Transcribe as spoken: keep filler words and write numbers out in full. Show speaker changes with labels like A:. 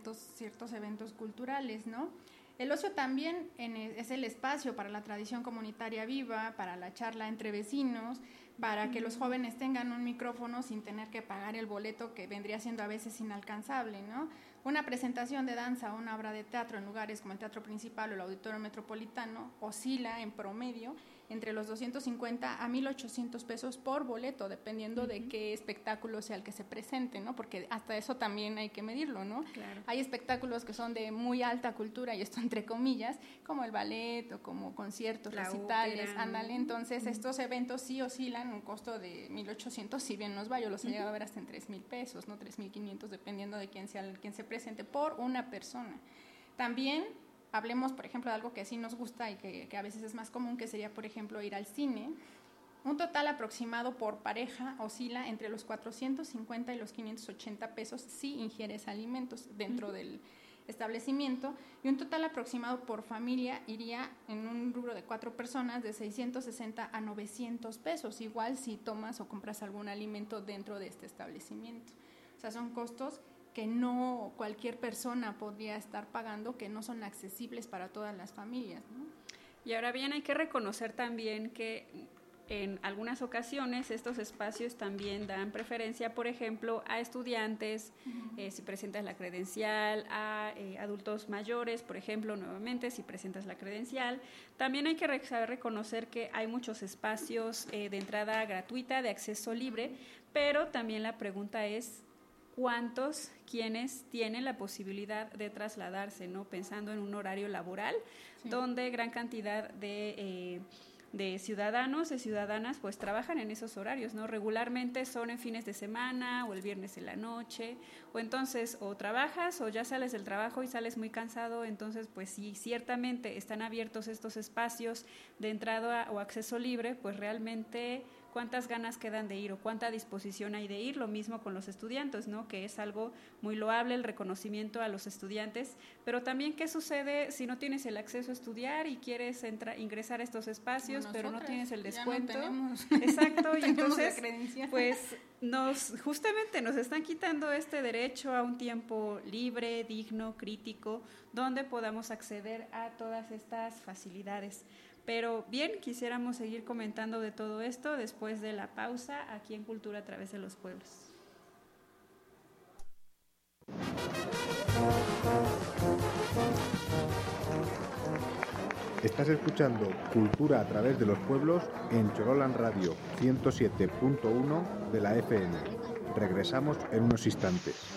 A: ciertos, ciertos eventos culturales, ¿no? El ocio también en, es el espacio para la tradición comunitaria viva, para la charla entre vecinos, para que los jóvenes tengan un micrófono sin tener que pagar el boleto que vendría siendo a veces inalcanzable, ¿no? Una presentación de danza o una obra de teatro en lugares como el Teatro Principal o el Auditorio Metropolitano oscila en promedio entre los doscientos cincuenta a mil ochocientos pesos por boleto, dependiendo uh-huh. de qué espectáculo sea el que se presente, ¿no? Porque hasta eso también hay que medirlo, ¿no?
B: Claro.
A: Hay espectáculos que son de muy alta cultura, y esto entre comillas, como el ballet o como conciertos,
B: La
A: recitales,
B: ópera,
A: ándale.
B: ¿no?
A: Entonces,
B: uh-huh.
A: estos eventos sí oscilan un costo de mil ochocientos, si bien nos va, yo los he uh-huh. llegado a ver hasta en tres mil pesos, ¿no? tres mil quinientos, dependiendo de quién sea el quien se presente, por una persona. También hablemos, por ejemplo, de algo que sí nos gusta y que, que a veces es más común, que sería, por ejemplo, ir al cine. Un total aproximado por pareja oscila entre los cuatrocientos cincuenta y los quinientos ochenta pesos si ingieres alimentos dentro uh-huh. del establecimiento, y un total aproximado por familia iría en un rubro de cuatro personas de seiscientos sesenta a novecientos pesos, igual si tomas o compras algún alimento dentro de este establecimiento. O sea, son costos que no cualquier persona podría estar pagando, que no son accesibles para todas las familias, ¿no?
B: Y ahora bien, hay que reconocer también que en algunas ocasiones estos espacios también dan preferencia, por ejemplo, a estudiantes, uh-huh. eh, si presentas la credencial, a eh, adultos mayores, por ejemplo, nuevamente, si presentas la credencial. También hay que saber reconocer que hay muchos espacios eh, de entrada gratuita, de acceso libre, pero también la pregunta es, ¿cuántos quienes tienen la posibilidad de trasladarse, ¿no? Pensando en un horario laboral, sí. donde gran cantidad de, eh, de ciudadanos, de ciudadanas, pues trabajan en esos horarios, ¿no? Regularmente son en fines de semana o el viernes en la noche, o entonces o trabajas o ya sales del trabajo y sales muy cansado, entonces pues si ciertamente están abiertos estos espacios de entrada o acceso libre, pues realmente cuántas ganas quedan de ir o cuánta disposición hay de ir. Lo mismo con los estudiantes, ¿no? Que es algo muy loable el reconocimiento a los estudiantes, pero también qué sucede si no tienes el acceso a estudiar y quieres entrar, ingresar a estos espacios, bueno, pero no tienes el descuento.
A: Ya no tenemos,
B: exacto,
A: no
B: y entonces
A: la
B: pues nos justamente nos están quitando este derecho a un tiempo libre, digno, crítico, donde podamos acceder a todas estas facilidades. Pero bien, quisiéramos seguir comentando de todo esto después de la pausa aquí en Cultura a través de los pueblos.
C: Estás escuchando Cultura a través de los pueblos en Chorolan Radio ciento siete punto uno de la F M. Regresamos en unos instantes.